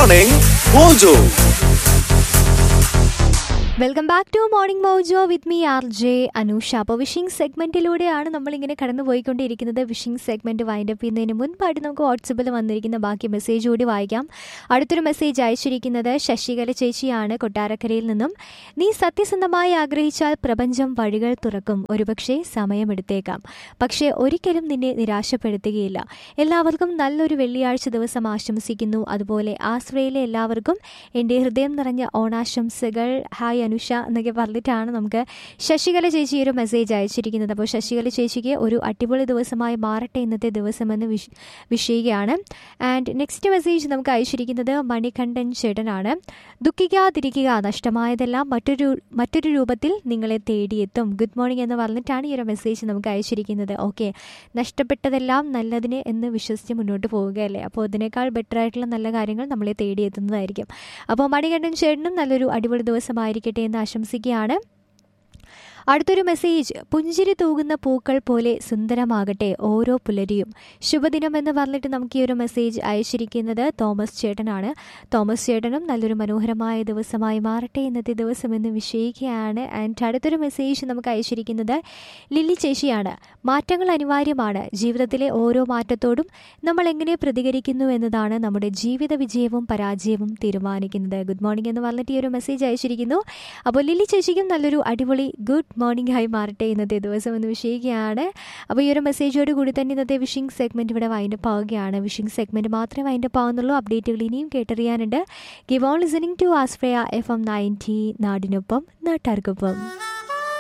Morning Mojo. Welcome back to morning mojo with me R J Anusha. അപ്പോൾ wishing സെഗ്മെൻറ്റിലൂടെയാണ് നമ്മളിങ്ങനെ കടന്നു പോയിക്കൊണ്ടിരിക്കുന്നത്. വിഷിംഗ് സെഗ്മെൻറ്റ് വൈൻഡപ്പ് ചെയ്യുന്നതിന് മുൻപായിട്ട് നമുക്ക് വാട്സപ്പിൽ വന്നിരിക്കുന്ന ബാക്കി മെസ്സേജ് കൂടി വായിക്കാം. അടുത്തൊരു മെസ്സേജ് അയച്ചിരിക്കുന്നത് ശശികല ചേച്ചിയാണ് കൊട്ടാരക്കരയിൽ നിന്നും. നീ സത്യസന്ധമായി ആഗ്രഹിച്ചാൽ പ്രപഞ്ചം വഴികൾ തുറക്കും. ഒരുപക്ഷെ സമയമെടുത്തേക്കാം, പക്ഷേ ഒരിക്കലും നിന്നെ നിരാശപ്പെടുത്തുകയില്ല. എല്ലാവർക്കും നല്ലൊരു വെള്ളിയാഴ്ച ദിവസം ആശംസിക്കുന്നു. അതുപോലെ ആശ്രയിലെ എല്ലാവർക്കും എൻ്റെ ഹൃദയം നിറഞ്ഞ ഓണാശംസകൾ. ഹായ് അനുഷ എന്നൊക്കെ പറഞ്ഞിട്ടാണ് നമുക്ക് ശശികല ചേച്ചി ഒരു മെസ്സേജ് അയച്ചിരിക്കുന്നത്. അപ്പോൾ ശശികല ചേച്ചിക്ക് ഒരു അടിപൊളി ദിവസമായി മാറട്ടെ ഇന്നത്തെ ദിവസമെന്ന് വിഷയുകയാണ്. ആൻഡ് നെക്സ്റ്റ് മെസ്സേജ് നമുക്ക് അയച്ചിരിക്കുന്നത് മണികണ്ഠൻ ചേട്ടനാണ്. ദുഃഖിക്കാതിരിക്കുക, നഷ്ടമായതെല്ലാം മറ്റൊരു രൂപത്തിൽ നിങ്ങളെ തേടിയെത്തും. ഗുഡ് മോർണിംഗ് എന്ന് പറഞ്ഞിട്ടാണ് ഈ ഒരു മെസ്സേജ് നമുക്ക് അയച്ചിരിക്കുന്നത്. ഓക്കെ, നഷ്ടപ്പെട്ടതെല്ലാം നല്ലതിന് എന്ന് വിശ്വസിച്ച് മുന്നോട്ട് പോവുകയല്ലേ. അപ്പോൾ ഇതിനേക്കാൾ ബെറ്റർ ആയിട്ടുള്ള നല്ല കാര്യങ്ങൾ നമ്മളെ തേടിയെത്തുന്നതായിരിക്കും. അപ്പോൾ മണികണ്ഠൻ ചേട്ടനും നല്ലൊരു അടിപൊളി ദിവസമായിരിക്കട്ടെ എന്ന് ആശംസിക്കുകയാണ്. അടുത്തൊരു മെസ്സേജ്, പുഞ്ചിരി തൂകുന്ന പൂക്കൾ പോലെ സുന്ദരമാകട്ടെ ഓരോ പുലരിയും. ശുഭദിനം എന്ന് പറഞ്ഞിട്ട് നമുക്ക് ഈ ഒരു മെസ്സേജ് അയച്ചിരിക്കുന്നത് തോമസ് ചേട്ടനാണ്. തോമസ് ചേട്ടനും നല്ലൊരു മനോഹരമായ ദിവസമായി മാറട്ടെ ഇന്നത്തെ ദിവസം എന്ന് വിഷയിക്കുകയാണ്. ആൻഡ് അടുത്തൊരു മെസ്സേജ് നമുക്ക് അയച്ചിരിക്കുന്നത് ലില്ലി ചേച്ചിയാണ്. മാറ്റങ്ങൾ അനിവാര്യമാണ്. ജീവിതത്തിലെ ഓരോ മാറ്റത്തോടും നമ്മൾ എങ്ങനെ പ്രതികരിക്കുന്നു എന്നതാണ് നമ്മുടെ ജീവിത വിജയവും പരാജയവും തീരുമാനിക്കുന്നത്. ഗുഡ് മോർണിംഗ് എന്ന് പറഞ്ഞിട്ട് ഈ ഒരു മെസ്സേജ് അയച്ചിരിക്കുന്നു. അപ്പോൾ ലില്ലി ചേച്ചിക്കും നല്ലൊരു അടിപൊളി ഗുഡ് മോർണിംഗ് ആയി മാറട്ടെ ഇന്നത്തെ ദിവസം എന്ന് വിഷയിക്കുകയാണ്. അപ്പോൾ ഈ ഒരു മെസ്സേജോട് കൂടി തന്നെ ഇന്നത്തെ വിഷിംഗ് സെഗ്മെൻറ്റ് ഇവിടെ വൈൻഡപ്പ് ആവുകയാണ്. വിഷിംഗ് സെഗ്മെൻറ്റ് മാത്രമേ വൈൻഡപ്പ് ആവുന്നുള്ളൂ. അപ്ഡേറ്റുകൾ ഇനിയും കേട്ടറിയാനുണ്ട്. Give on listening to ആസ്ഫ്രയ FM 90 നാടിനൊപ്പം നാട്ടാർക്കൊപ്പം.